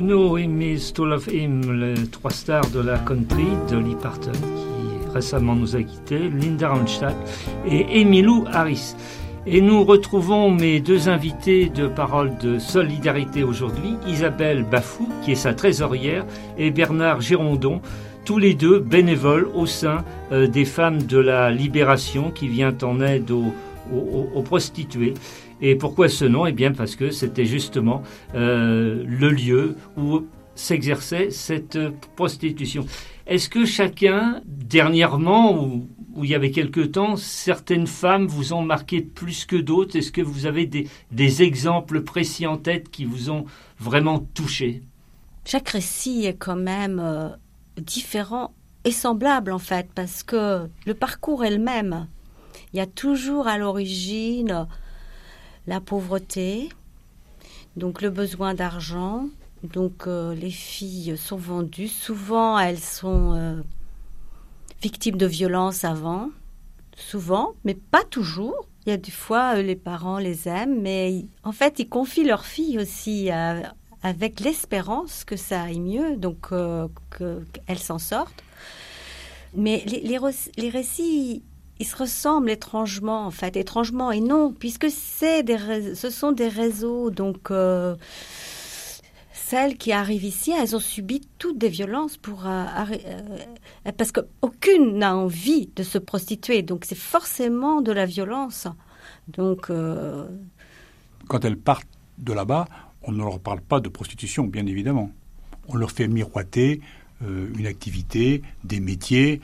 No Him Is To Love Him, les 3 stars de la country, Dolly Parton, qui récemment nous a quittés, Linda Ronstadt et Emmylou Harris. Et nous retrouvons mes 2 invités de Parole de Solidarité aujourd'hui, Isabelle Bafou, qui est sa trésorière, et Bernard Girondon, tous les 2 bénévoles au sein des Femmes de la Libération, qui vient en aide aux prostituées. Et pourquoi ce nom ? Eh bien parce que c'était justement le lieu où s'exerçait cette prostitution. Est-ce que chacun, dernièrement, où il y avait quelque temps, certaines femmes vous ont marqué plus que d'autres ? Est-ce que vous avez des exemples précis en tête qui vous ont vraiment touché ? Chaque récit est quand même différent et semblable en fait, parce que le parcours est le même. Il y a toujours à l'origine la pauvreté, donc le besoin d'argent. Donc les filles sont vendues. Souvent, elles sont victimes de violences avant. Souvent, mais pas toujours. Il y a des fois, les parents les aiment, mais en fait, ils confient leurs filles aussi avec l'espérance que ça aille mieux, donc qu'elles s'en sortent. Mais les récits, ils se ressemblent étrangement, en fait. Étrangement et non, puisque ce sont des réseaux, donc... Celles qui arrivent ici, elles ont subi toutes des violences parce qu'aucune n'a envie de se prostituer. Donc, c'est forcément de la violence. Donc, Quand elles partent de là-bas, on ne leur parle pas de prostitution, bien évidemment. On leur fait miroiter une activité, des métiers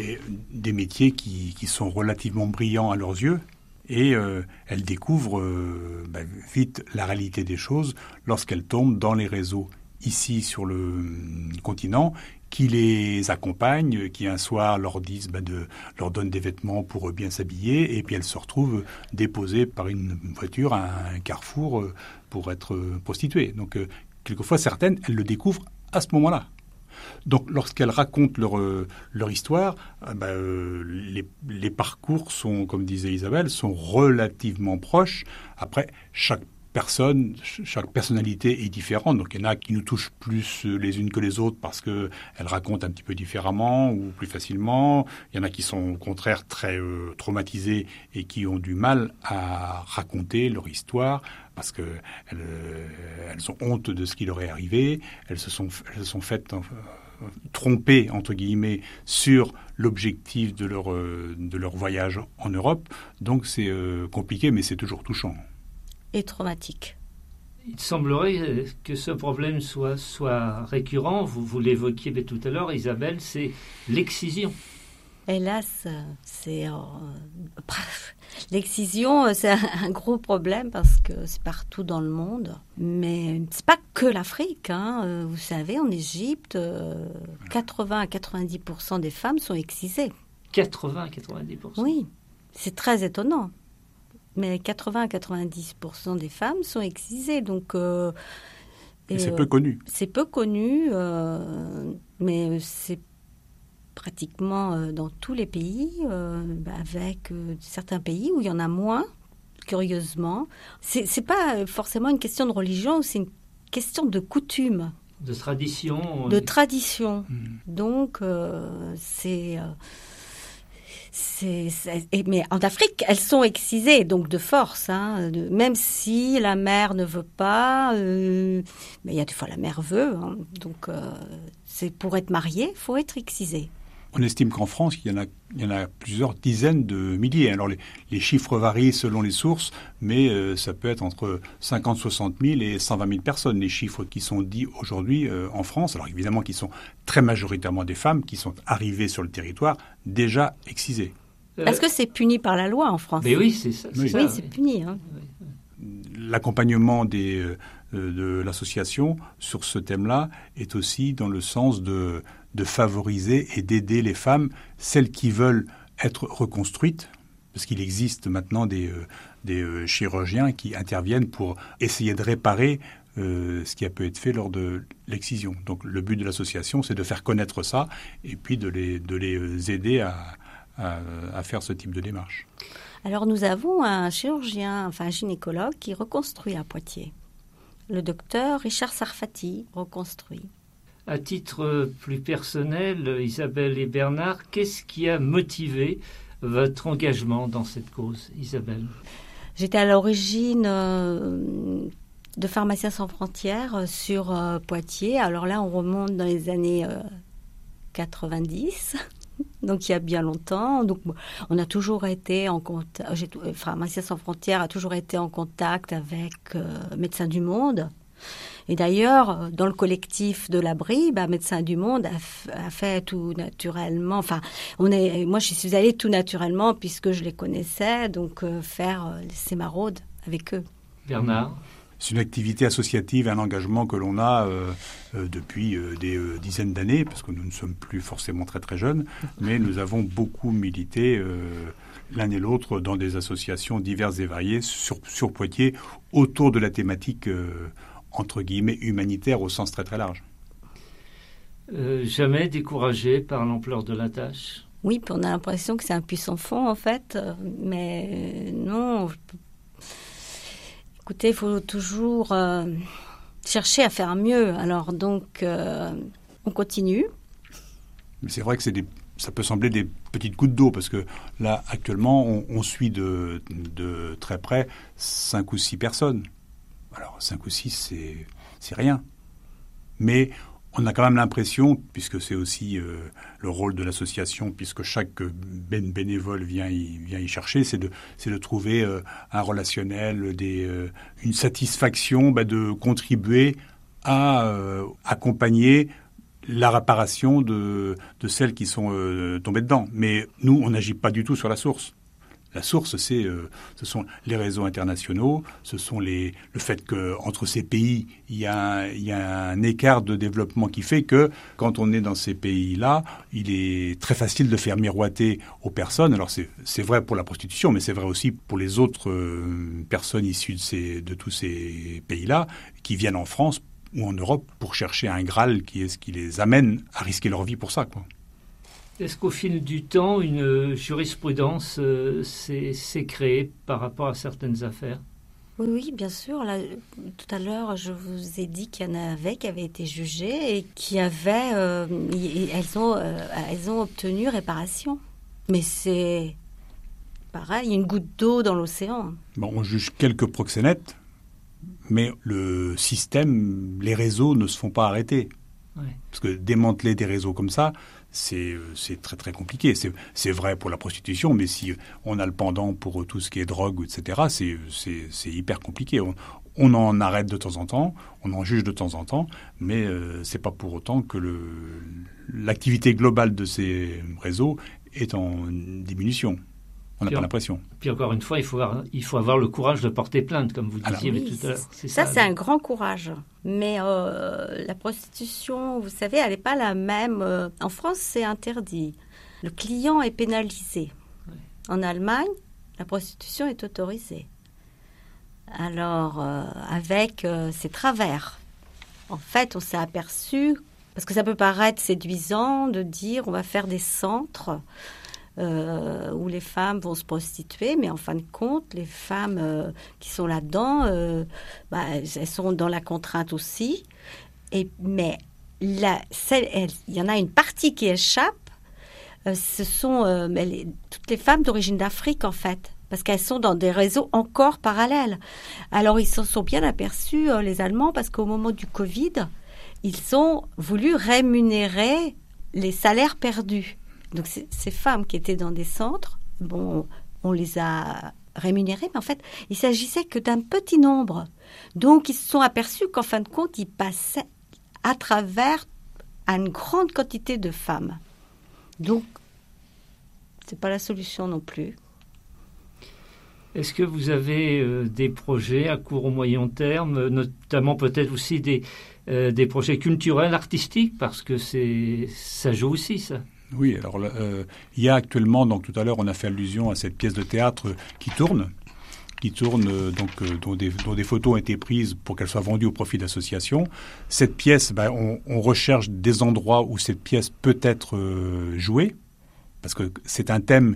qui sont relativement brillants à leurs yeux. Et elles découvrent vite la réalité des choses lorsqu'elles tombent dans les réseaux ici sur le continent, qui les accompagnent, qui un soir leur disent leur donnent des vêtements pour bien s'habiller, et puis elles se retrouvent déposées par une voiture à un carrefour pour être prostituées. Donc quelquefois certaines, elles le découvrent à ce moment-là. Donc, lorsqu'elles racontent leur histoire, les parcours sont, comme disait Isabelle, sont relativement proches. Après, chaque personnalité est différente. Donc, il y en a qui nous touchent plus les unes que les autres parce qu'elles racontent un petit peu différemment ou plus facilement. Il y en a qui sont au contraire très traumatisées et qui ont du mal à raconter leur histoire parce qu'elles ont honte de ce qui leur est arrivé. Elles se sont faites tromper, entre guillemets, sur l'objectif de leur voyage en Europe. Donc, c'est compliqué, mais c'est toujours touchant. et traumatique. Il semblerait que ce problème soit récurrent. Vous l'évoquiez tout à l'heure, Isabelle, c'est l'excision. Hélas, l'excision, c'est un gros problème parce que c'est partout dans le monde. Mais c'est pas que l'Afrique. Vous savez, en Égypte, 80 à 90% des femmes sont excisées. 80 à 90%. Oui, c'est très étonnant. Mais 80 à 90% des femmes sont excisées. Donc, et c'est peu connu. C'est peu connu, mais c'est pratiquement dans tous les pays, avec certains pays où il y en a moins, curieusement. C'est pas forcément une question de religion, c'est une question de coutume. De tradition. De tradition. Donc, mais en Afrique, elles sont excisées, donc de force. Même si la mère ne veut pas, mais il y a des fois la mère veut. Donc, c'est pour être mariée, il faut être excisé. On estime qu'en France, il y en a plusieurs dizaines de milliers. Alors, les chiffres varient selon les sources, mais ça peut être entre 50, 60 000 et 120 000 personnes, les chiffres qui sont dits aujourd'hui en France. Alors, évidemment, qui sont très majoritairement des femmes qui sont arrivées sur le territoire déjà excisées. Parce que c'est puni par la loi en France. Mais oui, c'est ça. Oui, c'est puni. L'accompagnement de l'association sur ce thème-là est aussi dans le sens de favoriser et d'aider les femmes, celles qui veulent être reconstruites, parce qu'il existe maintenant des chirurgiens qui interviennent pour essayer de réparer ce qui a pu être fait lors de l'excision. Donc le but de l'association, c'est de faire connaître ça et puis de les aider à faire ce type de démarche. Alors nous avons un chirurgien, un gynécologue qui reconstruit à Poitiers. le docteur Richard Sarfati reconstruit. À titre plus personnel, Isabelle et Bernard, qu'est-ce qui a motivé votre engagement dans cette cause, Isabelle? J'étais à l'origine de Pharmaciens sans frontières sur Poitiers. Alors là, on remonte dans les années 90, donc il y a bien longtemps. Donc, on a toujours été en contact. Pharmaciens sans frontières a toujours été en contact avec Médecins du Monde. Et d'ailleurs, dans le collectif de l'abri, Médecins du Monde a fait tout naturellement. Enfin, moi, je suis allée tout naturellement puisque je les connaissais, donc faire ces maraudes avec eux. Bernard? C'est une activité associative, un engagement que l'on a depuis des dizaines d'années, parce que nous ne sommes plus forcément très très jeunes, mais nous avons beaucoup milité l'un et l'autre dans des associations diverses et variées sur Poitiers autour de la thématique entre guillemets humanitaire au sens très très large. Jamais découragé par l'ampleur de la tâche? Oui, on a l'impression que c'est un puits sans fond en fait, mais non. Écoutez, il faut toujours chercher à faire mieux. Alors donc, on continue. Mais c'est vrai que ça peut sembler des petites gouttes d'eau, parce que là, actuellement, on suit de très près 5 ou 6 personnes. Alors, 5 ou 6, c'est rien. Mais on a quand même l'impression, puisque c'est aussi le rôle de l'association, puisque chaque bénévole vient y chercher, c'est de trouver un relationnel, une satisfaction de contribuer à accompagner la réparation de celles qui sont tombées dedans. Mais nous, on n'agit pas du tout sur la source. La source, ce sont les réseaux internationaux, ce sont le fait qu'entre ces pays, il y a un écart de développement qui fait que quand on est dans ces pays-là, il est très facile de faire miroiter aux personnes. Alors c'est vrai pour la prostitution, mais c'est vrai aussi pour les autres personnes issues de tous ces pays-là qui viennent en France ou en Europe pour chercher un Graal qui est ce qui les amène à risquer leur vie pour ça, quoi. Est-ce qu'au fil du temps, une jurisprudence s'est créée par rapport à certaines affaires? Oui, bien sûr. Là, tout à l'heure, je vous ai dit qu'il y en avait qui avaient été jugées et qui avaient... elles ont obtenu réparation. Mais c'est pareil, une goutte d'eau dans l'océan. Bon, on juge quelques proxénètes, mais le système, les réseaux ne se font pas arrêter. Ouais. Parce que démanteler des réseaux comme ça, c'est très très compliqué. C'est vrai pour la prostitution, mais si on a le pendant pour tout ce qui est drogue, etc., c'est hyper compliqué. On en arrête de temps en temps, on en juge de temps en temps, mais c'est pas pour autant que l'activité globale de ces réseaux est en diminution. On n'a pas l'impression. Puis encore une fois, il faut avoir le courage de porter plainte, comme vous disiez tout à l'heure. Ça, c'est un grand courage. Mais la prostitution, vous savez, elle n'est pas la même. En France, c'est interdit. Le client est pénalisé. Ouais. En Allemagne, la prostitution est autorisée. Alors, avec ces travers, en fait, on s'est aperçu, parce que ça peut paraître séduisant de dire on va faire des centres où les femmes vont se prostituer, mais en fin de compte, les femmes qui sont là-dedans, elles sont dans la contrainte aussi. Mais il y en a une partie qui échappe. Ce sont toutes les femmes d'origine d'Afrique, en fait, parce qu'elles sont dans des réseaux encore parallèles. Alors, ils s'en sont bien aperçus, les Allemands, parce qu'au moment du Covid, ils ont voulu rémunérer les salaires perdus. Donc, ces femmes qui étaient dans des centres, on les a rémunérées, mais en fait, il s'agissait que d'un petit nombre. Donc, ils se sont aperçus qu'en fin de compte, ils passaient à travers une grande quantité de femmes. Donc, c'est pas la solution non plus. Est-ce que vous avez des projets à court ou moyen terme, notamment peut-être aussi des projets culturels, artistiques, parce que ça joue aussi, ça? Oui, alors il y a actuellement, donc tout à l'heure on a fait allusion à cette pièce de théâtre qui tourne dont des photos ont été prises pour qu'elle soit vendue au profit d'associations. Cette pièce, on recherche des endroits où cette pièce peut être jouée, parce que c'est un thème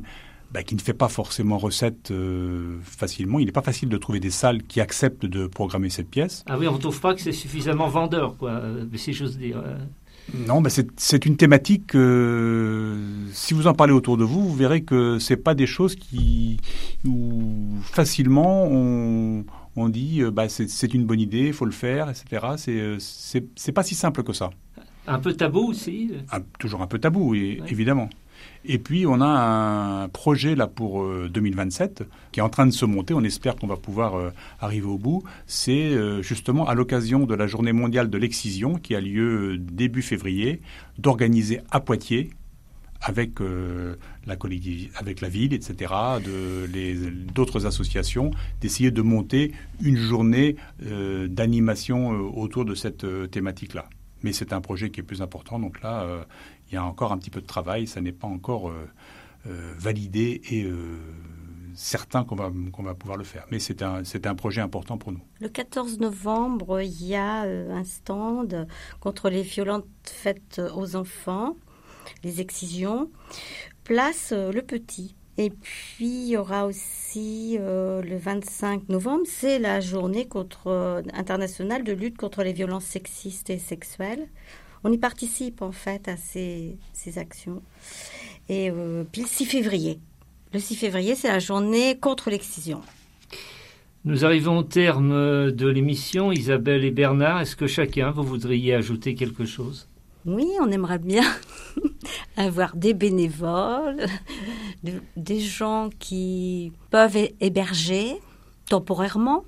qui ne fait pas forcément recette facilement. Il n'est pas facile de trouver des salles qui acceptent de programmer cette pièce. Ah oui, on ne trouve pas que c'est suffisamment vendeur, quoi, si j'ose dire. Non, c'est une thématique, si vous en parlez autour de vous, vous verrez que ce n'est pas des choses où facilement on dit c'est une bonne idée, il faut le faire, etc. C'est pas si simple que ça. Un peu tabou aussi. Toujours un peu tabou, évidemment. Et puis, on a un projet là pour 2027 qui est en train de se monter. On espère qu'on va pouvoir arriver au bout. C'est justement à l'occasion de la Journée mondiale de l'excision qui a lieu début février, d'organiser à Poitiers, avec avec la ville, etc., d'autres associations, d'essayer de monter une journée d'animation autour de cette thématique-là. Mais c'est un projet qui est plus important, donc là, il y a encore un petit peu de travail, ça n'est pas encore validé et certain qu'on va pouvoir le faire. Mais c'est un projet important pour nous. Le 14 novembre, il y a un stand contre les violences faites aux enfants, les excisions, place Le Petit. Et puis, il y aura aussi le 25 novembre, c'est la journée internationale de lutte contre les violences sexistes et sexuelles. On y participe, en fait, à ces actions. Et puis, le 6 février. Le 6 février, c'est la journée contre l'excision. Nous arrivons au terme de l'émission. Isabelle et Bernard, est-ce que chacun, vous voudriez ajouter quelque chose ? Oui, on aimerait bien avoir des bénévoles, des gens qui peuvent héberger temporairement,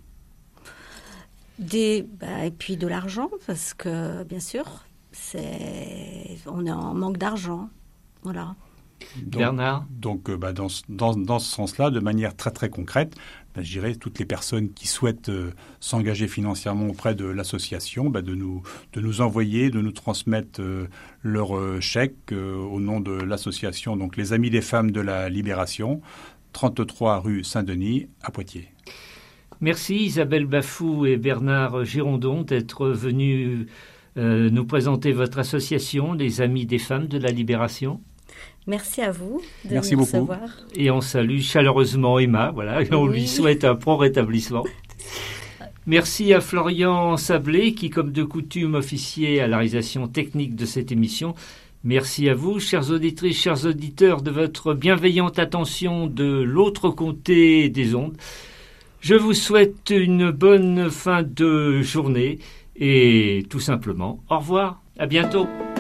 et puis de l'argent, parce que, bien sûr, on est en manque d'argent. Voilà. Bernard ? Donc, dans ce sens-là, de manière très, très concrète, je dirais toutes les personnes qui souhaitent s'engager financièrement auprès de l'association, de nous envoyer, de nous transmettre leur chèque au nom de l'association, donc les Amis des Femmes de la Libération, 33 rue Saint-Denis, à Poitiers. Merci Isabelle Bafou et Bernard Girondon d'être venus nous présenter votre association, les Amis des Femmes de la Libération. Merci à vous de Merci nous beaucoup. recevoir. Et on salue chaleureusement Emma, et on lui souhaite un prompt rétablissement. Merci à Florian Sablé qui, comme de coutume, officiait à la réalisation technique de cette émission. Merci à vous, chères auditrices, chers auditeurs, de votre bienveillante attention de l'autre côté des ondes. Je vous souhaite une bonne fin de journée et tout simplement, au revoir, à bientôt.